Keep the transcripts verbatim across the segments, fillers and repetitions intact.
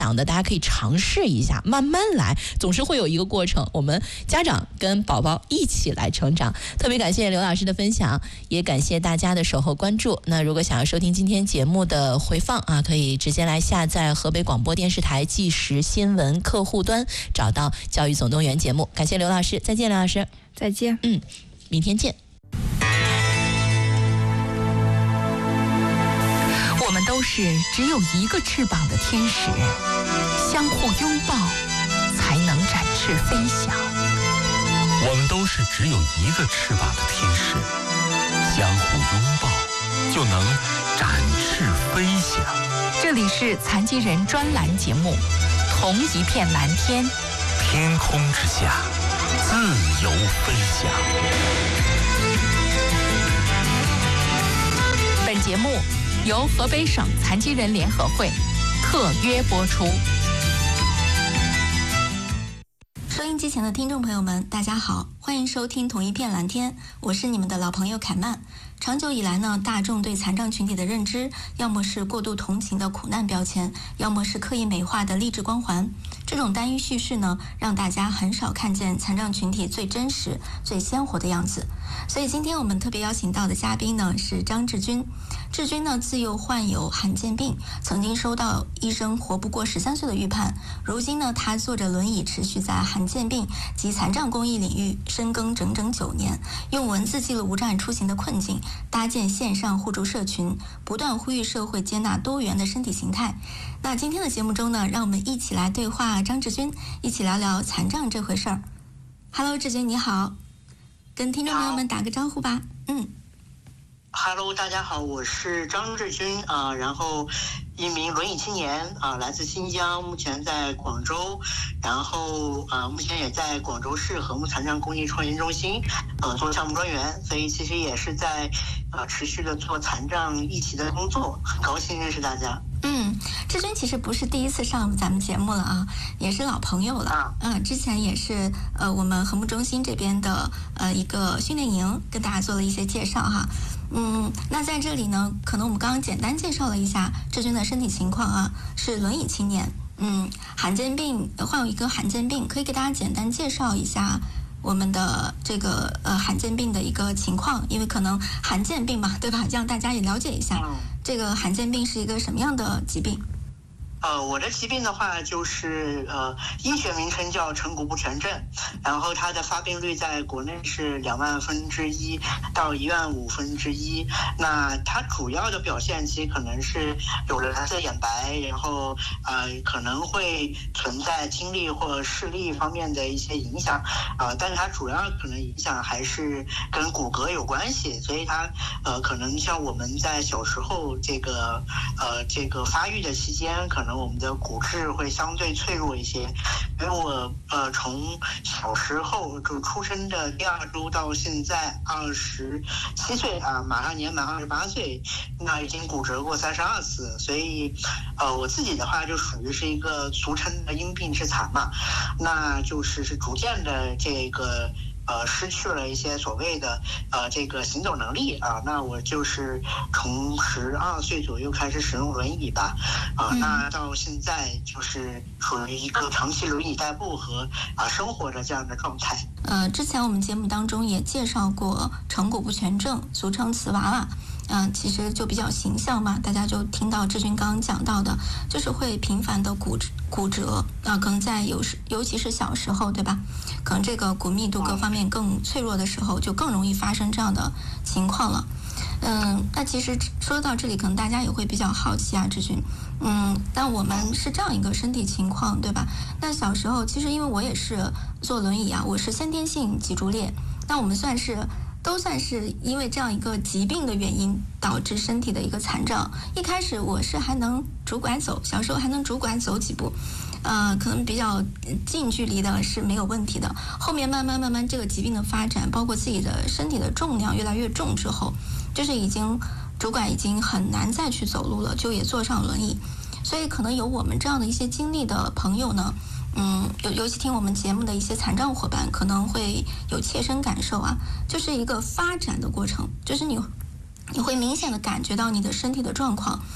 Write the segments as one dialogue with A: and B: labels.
A: 的，大家可以尝试一下，慢慢来，总是会有一个过程。我们家长跟宝宝一起来成长。特别感谢刘老师的分享，也感谢大家的守候关注。那如果想要收听今天节目的回放啊，可以直接来下载河北广播电视台即时新闻客户端，找到教育总动员节目。感谢刘老师，再见，刘老师，
B: 再见。
A: 嗯，明天见。
C: 我们都是只有一个翅膀的天使，相互拥抱才能展翅飞翔。
D: 我们都是只有一个翅膀的天使，相互拥抱就能展翅飞翔。
C: 这里是残疾人专栏节目《同一片蓝天》，
D: 天空之下自由飞翔。
C: 本节目由河北省残疾人联合会特约播出。
E: 收音机前的听众朋友们，大家好，欢迎收听同一片蓝天，我是你们的老朋友凯曼。长久以来呢，大众对残障群体的认知，要么是过度同情的苦难标签，要么是刻意美化的励志光环。这种单一叙事呢，让大家很少看见残障群体最真实、最鲜活的样子。所以今天我们特别邀请到的嘉宾呢是张志军。志军呢自幼患有罕见病，曾经收到医生活不过十三岁的预判。如今呢，他坐着轮椅，持续在罕见病及残障公益领域深耕整整九年，用文字记录无障碍出行的困境，搭建线上互助社群，不断呼吁社会接纳多元的身体形态。那今天的节目中呢，让我们一起来对话张志军，一起聊聊残障这回事儿。Hello， 志军你好，跟听众朋友们打个招呼吧。嗯。
F: Hello， 大家好，我是张志军啊、呃，然后一名轮椅青年啊、呃，来自新疆，目前在广州，然后啊、呃，目前也在广州市和睦残障公益创新中心呃做项目专员，所以其实也是在呃持续的做残障议题的工作，很高兴认识大家。
E: 嗯，志军其实不是第一次上咱们节目了啊，也是老朋友了。嗯、啊，之前也是呃我们和睦中心这边的呃一个训练营，跟大家做了一些介绍哈。嗯，那在这里呢，可能我们刚刚简单介绍了一下志军的身体情况啊，是轮椅青年，嗯，罕见病患有一个罕见病，可以给大家简单介绍一下我们的这个呃罕见病的一个情况，因为可能罕见病嘛，对吧？让大家也了解一下，这个罕见病是一个什么样的疾病。
F: 呃，我的疾病的话，就是呃，医学名称叫成骨不全症，然后它的发病率在国内是两万分之一到一万五分之一。那它主要的表现其实可能是有了蓝色眼白，然后呃可能会存在听力或视力方面的一些影响啊、呃，但是它主要可能影响还是跟骨骼有关系，所以它呃可能像我们在小时候这个呃这个发育的期间，可能我们的骨质会相对脆弱一些，因为我呃从小时候就出生的第二周到现在二十七岁啊，马上年满二十八岁，那已经骨折过三十二次，所以呃我自己的话就属于是一个俗称的因病致残嘛，那就是是逐渐的这个。呃，失去了一些所谓的呃这个行走能力啊，那我就是从十二岁左右开始使用轮椅吧，啊，嗯、那到现在就是属于一个长期轮椅代步和啊生活的这样的状态。
E: 呃，之前我们节目当中也介绍过成骨不全症，俗称瓷娃娃。嗯、呃，其实就比较形象嘛，大家就听到志军刚刚讲到的，就是会频繁的骨骨折啊、呃，可能在有时尤其是小时候，对吧？可能这个骨密度各方面更脆弱的时候，就更容易发生这样的情况了。嗯，那其实说到这里，可能大家也会比较好奇啊，志军，嗯，但我们是这样一个身体情况，对吧？那小时候其实因为我也是坐轮椅啊，我是先天性脊柱裂，那我们算是。都算是因为这样一个疾病的原因导致身体的一个残障。一开始我是还能拄拐走，小时候还能拄拐走几步，呃，可能比较近距离的是没有问题的。后面慢慢慢慢这个疾病的发展，包括自己的身体的重量越来越重之后，就是已经拄拐已经很难再去走路了，就也坐上轮椅。所以可能有我们这样的一些经历的朋友呢。嗯，尤尤其听我们节目的一些残障伙伴可能会有切身感受啊，就是一个发展的过程，就是你你会明显的感觉到你的身体的状况，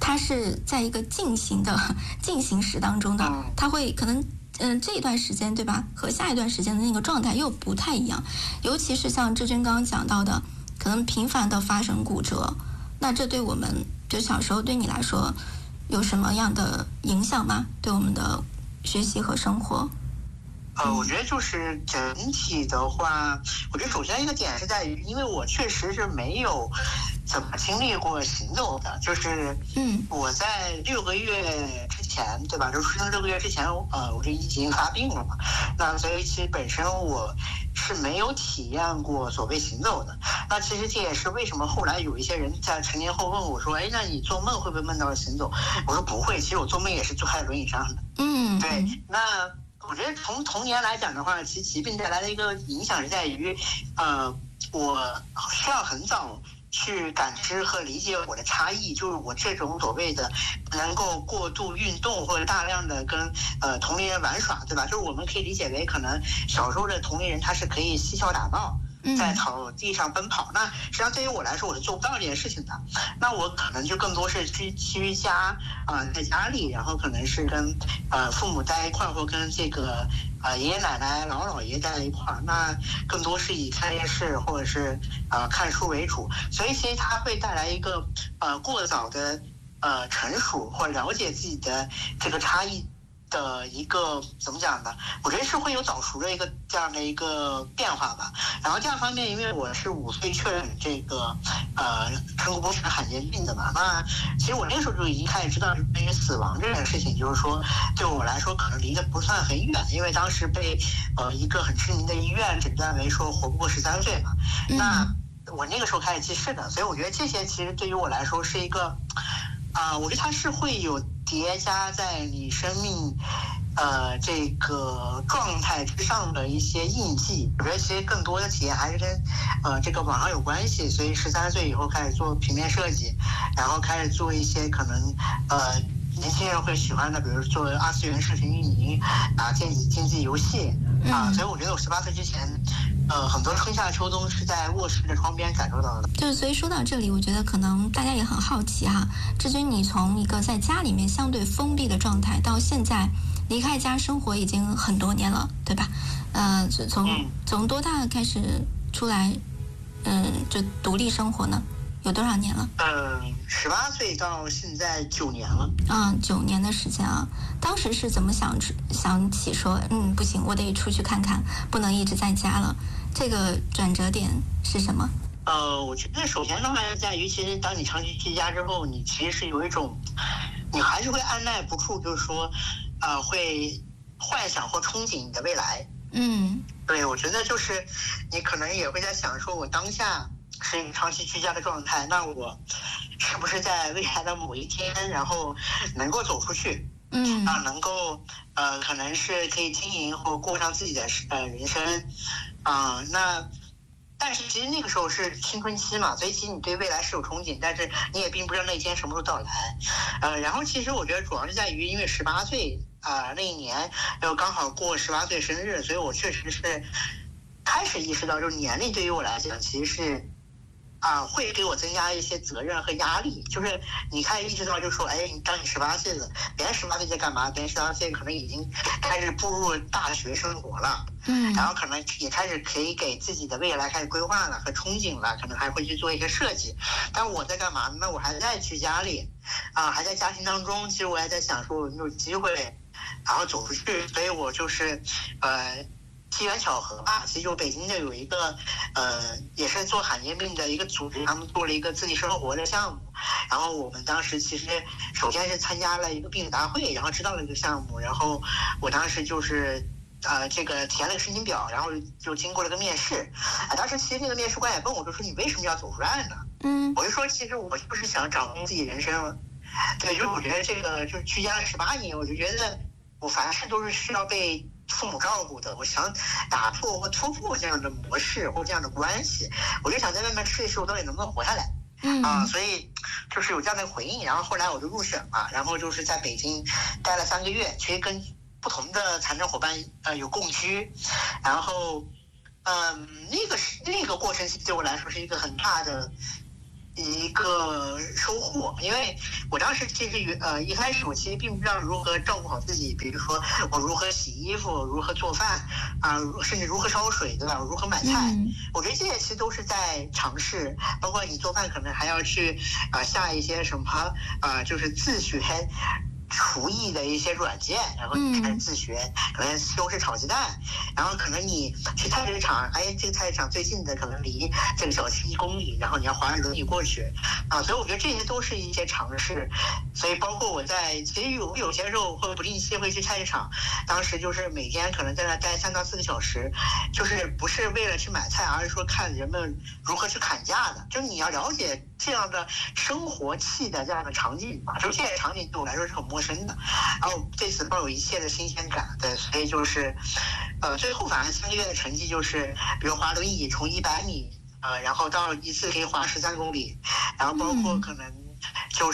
E: 它是在一个进行的进行时当中的，它会可能嗯、呃、这一段时间对吧，和下一段时间的那个状态又不太一样，尤其是像志军刚刚讲到的，可能频繁的发生骨折，那这对我们就小时候对你来说有什么样的影响吗？对我们的学习和生活？
F: 呃，我觉得就是整体的话，我觉得首先一个点是在于，因为我确实是没有怎么经历过行走的，就是嗯，我在六个月之前，对吧？就出生六个月之前，呃，我就已经发病了嘛。那所以其实本身我是没有体验过所谓行走的。那其实这也是为什么后来有一些人在成年后问我说：“哎，那你做梦会不会梦到行走？”我说不会，其实我做梦也是坐在轮椅上的。嗯，对，那。我觉得从童年来讲的话，其实疾病带来的一个影响是在于，呃，我需要很早去感知和理解我的差异，就是我这种所谓的能够过度运动或者大量的跟呃同龄人玩耍，对吧？就是我们可以理解为，可能小时候的同龄人他是可以嬉笑打闹，在草地上奔跑，那实际上对于我来说，我是做不到这件事情的。那我可能就更多是居居家啊、呃，在家里，然后可能是跟呃父母在一块儿，或跟这个呃爷爷奶奶、姥姥姥爷在一块儿。那更多是以看电视或者是呃看书为主，所以其实它会带来一个呃过早的呃成熟或了解自己的这个差异的一个怎么讲呢？我觉得是会有早熟的一个这样的一个变化吧。然后第二方面，因为我是五岁确认这个呃成骨不全罕见病的嘛，那其实我那个时候就已经开始知道关于死亡这件事情，就是说对我来说可能离得不算很远，因为当时被呃一个很知名的医院诊断为说活不过十三岁嘛。嗯、那我那个时候开始记事的，所以我觉得这些其实对于我来说是一个啊、呃，我觉得它是会有叠加在你生命呃这个状态之上的一些印记。我觉得其实更多的体验还是跟呃这个网上有关系，所以十三岁以后开始做平面设计，然后开始做一些可能呃年轻人会喜欢的，比如做二次元视频运营啊、电子竞技游戏啊，所以我觉得我十八岁之前呃很多春夏秋冬是在卧室的窗边感受到的。
E: 就是所以说到这里，我觉得可能大家也很好奇哈，志军你从一个在家里面相对封闭的状态，到现在离开家生活已经很多年了，对吧？呃，从从多大开始出来，嗯，就独立生活呢？有多少年了？
F: 嗯，十八岁到现在九年了。
E: 嗯，九年的时间啊！当时是怎么想想起说，嗯，不行，我得出去看看，不能一直在家了。这个转折点是什么？
F: 呃，我觉得首先的话在于，其实当你长期居家之后，你其实是有一种，你还是会按耐不住，就是说，呃，会幻想或憧憬你的未来。嗯，对，我觉得就是你可能也会在想说，我当下是一个长期居家的状态，那我是不是在未来的某一天，然后能够走出去？嗯，啊，能够呃，可能是可以经营或过上自己的呃人生，啊、呃，那。但是其实那个时候是青春期嘛，所以其实你对未来是有憧憬，但是你也并不知道那一天什么时候到来。呃，然后其实我觉得主要是在于，因为十八岁啊、呃、那一年又刚好过十八岁生日，所以我确实是开始意识到，就是年龄对于我来讲其实是啊、呃、会给我增加一些责任和压力。就是你开始意识到，就是说，哎，当你十八岁了，别人十八岁在干嘛？别人十八岁可能已经开始步入大学生活了。嗯，然后可能也开始可以给自己的未来开始规划了和憧憬了，可能还会去做一些设计。但我在干嘛呢？我还在居家里，啊、呃，还在家庭当中。其实我还在想说，有没有机会，然后走出去。所以我就是，呃，机缘巧合吧。其实就北京的有一个，呃，也是做罕见病的一个组织，他们做了一个自己生活的项目。然后我们当时其实首先是参加了一个病友大会，然后知道了这个项目。然后我当时就是。呃，这个填了个申请表，然后就经过了个面试。啊，当时其实那个面试官也问我，就说你为什么要走出来呢？嗯，我就说其实我就是想掌控自己人生。对，就是我觉得这个就是居家了十八年，我就觉得我凡事都是需要被父母照顾的。我想打破或突破这样的模式或这样的关系，我就想在外面试一试，我到底能不能活下来。嗯啊，所以就是有这样的回应。然后后来我就入选嘛，然后就是在北京待了三个月，其实跟不同的残障伙伴呃有共居，然后嗯、呃、那个是那个过程对我来说是一个很大的一个收获，因为我当时其实呃一开始我其实并不知道如何照顾好自己，比如说我如何洗衣服，如何做饭啊、呃，甚至如何烧水，对吧？如何买菜，嗯、我觉得这些其实都是在尝试。包括你做饭可能还要去啊、呃、下一些什么啊、呃、就是自学厨艺的一些软件，然后你开始自学，嗯、可能西红柿炒鸡蛋，然后可能你去菜市场，哎，这个菜市场最近的可能离这个小区一公里，然后你要滑轮椅过去，啊，所以我觉得这些都是一些尝试。所以包括我在，其实有有些时候会不定期会去菜市场，当时就是每天可能在那待三到四个小时，就是不是为了去买菜，而是说看人们如何去砍价的，就是你要了解这样的生活气的这样的场景嘛，就是这些场景对我来说是很陌生的，然后对此抱有一切的新鲜感，对，所以就是，呃，最后反正三个月的成绩就是，比如滑轮椅从一百米，呃，然后到一次可以滑十三公里，然后包括可能就是，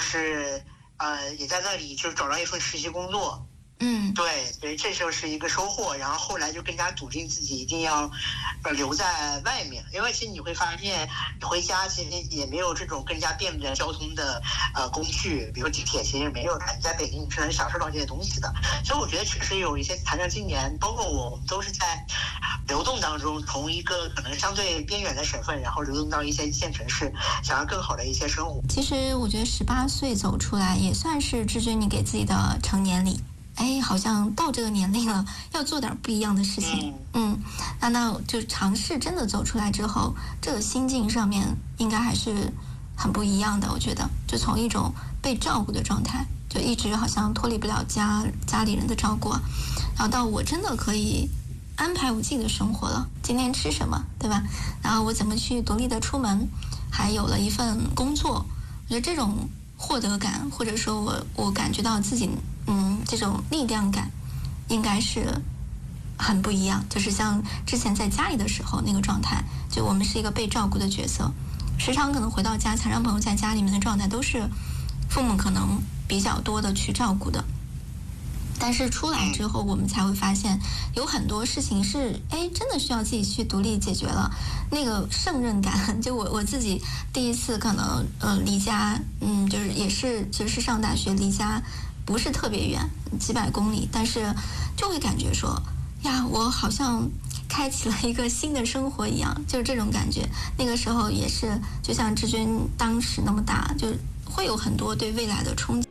F: 呃，也在那里就是找到一份实习工作。
E: 嗯，
F: 对，所以这就是一个收获，然后后来就更加笃定自己一定要，呃，留在外面，因为其实你会发现，你回家其实也没有这种更加便利的交通的呃工具，比如地铁，其实没有的。你在北京你是能享受到这些东西的，所以我觉得确实有一些残障青年，包括我，我们都是在流动当中，从一个可能相对边远的省份，然后流动到一些一线城市，想要更好的一些生活。
E: 其实我觉得十八岁走出来，也算是志军你给自己的成年礼。哎，好像到这个年龄了，要做点不一样的事情。嗯，那那就尝试真的走出来之后，这个心境上面应该还是很不一样的。我觉得，就从一种被照顾的状态，就一直好像脱离不了家家里人的照顾，然后到我真的可以安排我自己的生活了。今天吃什么，对吧？然后我怎么去独立的出门，还有了一份工作。我觉得这种获得感，或者说我我感觉到自己。嗯，这种力量感应该是很不一样，就是像之前在家里的时候那个状态，就我们是一个被照顾的角色，时常可能回到家，残障朋友在家里面的状态都是父母可能比较多的去照顾的，但是出来之后我们才会发现有很多事情是哎真的需要自己去独立解决了，那个胜任感，就我我自己第一次可能呃离家，嗯就是也是其实是上大学，离家不是特别远，几百公里，但是就会感觉说呀，我好像开启了一个新的生活一样，就是这种感觉。那个时候也是就像志军当时那么大，就会有很多对未来的憧憬。